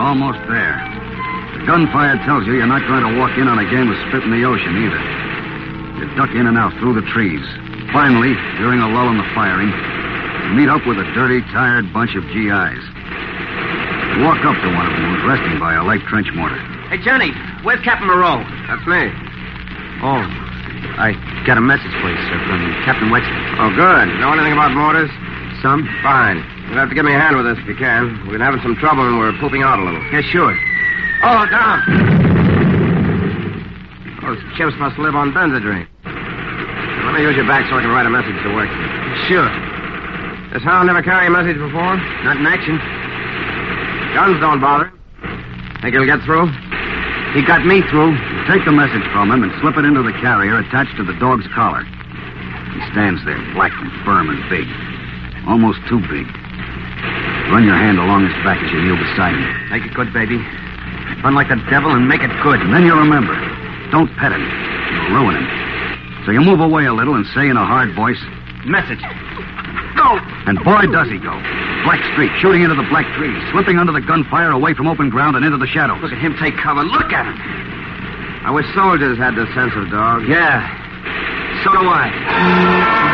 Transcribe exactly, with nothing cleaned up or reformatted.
almost there. The gunfire tells you you're not going to walk in on a game of spit in the ocean, either. You duck in and out through the trees. Finally, during a lull in the firing, you meet up with a dirty, tired bunch of G Is. You walk up to one of them who's resting by a light trench mortar. Hey, Johnny, where's Captain Moreau? That's me. Oh, I got a message for you, sir, from Captain Wexler. Oh, good. Know anything about mortars? Some? Fine. You'll have to give me a hand with this if you can. We've been having some trouble and we're pooping out a little. Yeah, sure. Oh, down. Those chips must live on Benzedrine. Let me use your back so I can write a message to work. Sure. This hound never carried a message before? Not in action. Guns don't bother him. Think he'll get through? He got me through. You take the message from him and slip it into the carrier attached to the dog's collar. He stands there, black and firm and big. Almost too big. Run your hand along his back as you kneel beside him. Make it good, baby. Run like the devil and make it good. And then you remember, don't pet him. You'll ruin him. So you move away a little and say in a hard voice, Message. Go! And boy, does he go. Black streak, shooting into the black trees, slipping under the gunfire, away from open ground and into the shadows. Look at him take cover. Look at him. I wish soldiers had the sense of dogs. Yeah. So do I.